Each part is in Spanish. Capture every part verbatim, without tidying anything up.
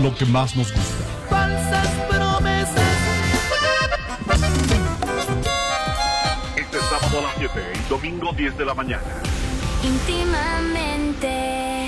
lo que más nos gusta. Falsas promesas. Este sábado a las siete y domingo diez de la mañana. Íntimamente.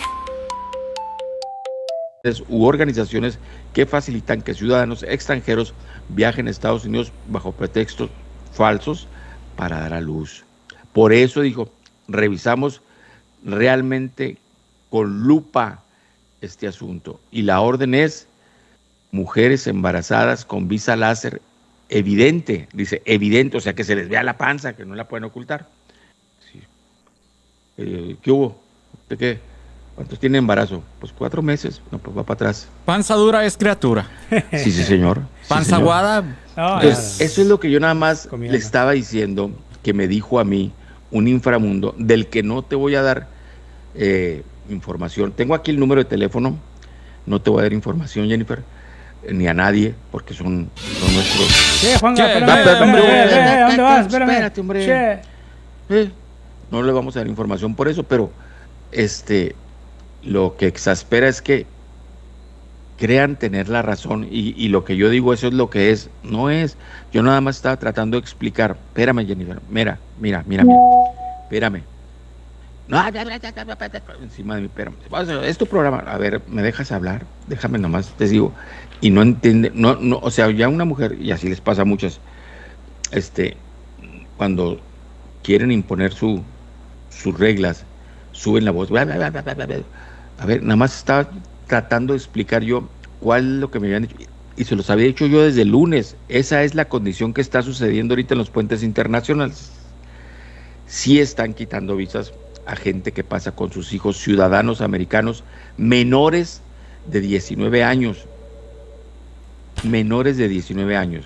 U organizaciones que facilitan que ciudadanos extranjeros viajen a Estados Unidos bajo pretextos falsos para dar a luz. Por eso dijo, revisamos realmente con lupa este asunto. Y la orden es mujeres embarazadas con visa láser evidente, dice evidente, o sea que se les vea la panza, que no la pueden ocultar. Sí. Eh, ¿Qué hubo? ¿De qué? ¿Cuántos tiene embarazo? Pues cuatro meses. No, pues va para atrás. Panza dura es criatura. Sí, sí, señor. Panza sí, señor. aguada. Oh, Entonces, eso es lo que yo nada más Comiendo. le estaba diciendo, que me dijo a mí un inframundo del que no te voy a dar eh, información. Tengo aquí el número de teléfono. No te voy a dar información, Jennifer, eh, ni a nadie, porque son, son nuestros... Sí, Juan, Che, espérame, espérate, espérame, hombre. eh, eh, ¿dónde vas? Espérame. Espérate, hombre. Che. Eh, no le vamos a dar información por eso, pero este, lo que exaspera es que crean tener la razón y, y lo que yo digo, eso es lo que es, no es. Yo nada más estaba tratando de explicar. Espérame, Jennifer, mira, mira, mira, mira, espérame. No, encima de mí, espérame. Es tu programa. A ver, ¿me dejas hablar? Déjame nomás, te digo. Y no entiende, no, no, o sea, ya una mujer, y así les pasa a muchas, este, cuando quieren imponer su, sus reglas, suben la voz. A ver, nada más estaba tratando de explicar yo cuál es lo que me habían dicho. Y se los había dicho yo desde el lunes. Esa es la condición que está sucediendo ahorita en los puentes internacionales. Sí están quitando visas a gente que pasa con sus hijos, ciudadanos americanos menores de diecinueve años. Menores de diecinueve años.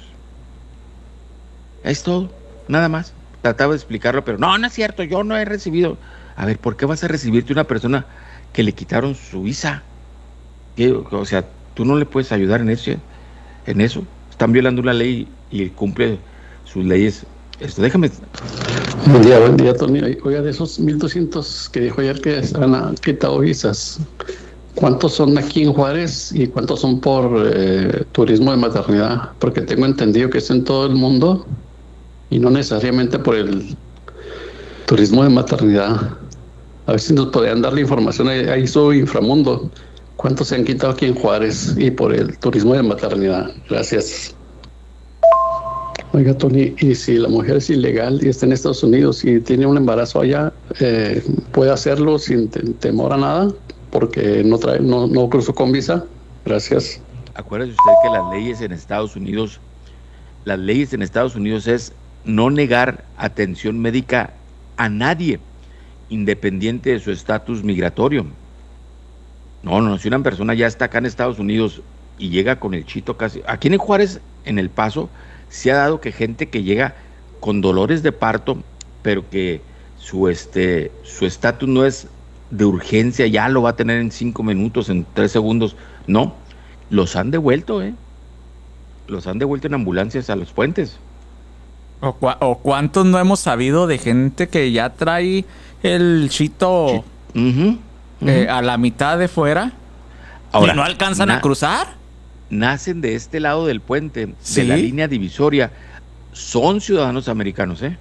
Es todo, nada más. Trataba de explicarlo, pero no, no es cierto, yo no he recibido. A ver, ¿por qué vas a recibirte una persona que le quitaron su visa? ¿Qué? O sea, tú no le puedes ayudar en eso, en eso. Están violando una ley y cumple sus leyes. Esto, déjame. Buen día, buen día, Tony. Oiga, de esos mil doscientos que dijo ayer que se han quitado visas, ¿cuántos son aquí en Juárez y cuántos son por eh, turismo de maternidad? Porque tengo entendido que es en todo el mundo y no necesariamente por el turismo de maternidad. A ver si nos podrían dar la información. Ahí, ahí soy inframundo. ¿Cuántos se han quitado aquí en Juárez y por el turismo de maternidad? Gracias. Oiga, Tony, y si la mujer es ilegal y está en Estados Unidos y tiene un embarazo allá, eh, ¿puede hacerlo sin te- temor a nada? Porque no trae, no, no cruzó con visa. Gracias. Acuérdese usted que las leyes en Estados Unidos, las leyes en Estados Unidos es no negar atención médica a nadie, independiente de su estatus migratorio. No, no, si una persona ya está acá en Estados Unidos y llega con el chito casi... Aquí en Juárez, en El Paso, se ha dado que gente que llega con dolores de parto, pero que su este su estatus no es de urgencia, ya lo va a tener en cinco minutos, en tres segundos. No, los han devuelto, ¿eh? Los han devuelto en ambulancias a los puentes. O, cua- o cuántos no hemos sabido de gente que ya trae el chito Sí. Uh-huh, uh-huh. eh, a la mitad de fuera Ahora, y no alcanzan na- a cruzar. Nacen de este lado del puente, Sí. de la línea divisoria, son ciudadanos americanos, ¿eh?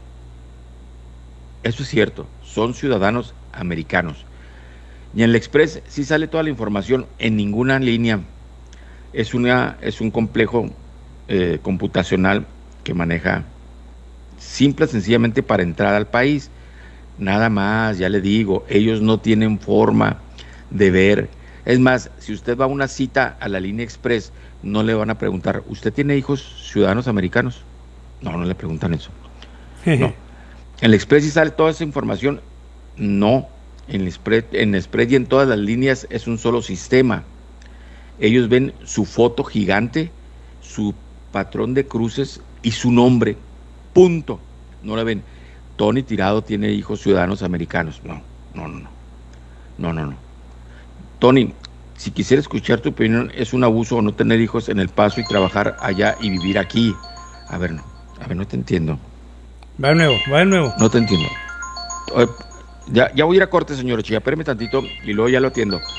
Eso es cierto, son ciudadanos americanos. Y en el Express sí sale toda la información, en ninguna línea. Es, una, es un complejo eh, computacional que maneja simple, sencillamente para entrar al país. Nada más, ya le digo, ellos no tienen forma de ver. Es más, si usted va a una cita a la línea Express, no le van a preguntar, ¿usted tiene hijos ciudadanos americanos? No, no le preguntan eso. No. En el Express sí sale toda esa información. No, en el Express, en el Express y en todas las líneas es un solo sistema. Ellos ven su foto gigante, su patrón de cruces y su nombre. Punto. No le ven, Tony Tirado tiene hijos ciudadanos americanos. No, no, no, no. No, no, no. Tony, si quisiera escuchar tu opinión, ¿es un abuso o no tener hijos en El Paso y trabajar allá y vivir aquí? A ver, no, a ver, no te entiendo. Va de nuevo, va de nuevo. No te entiendo. Eh, Ya, ya voy a ir a corte, señor Chía, espérame tantito y luego ya lo atiendo.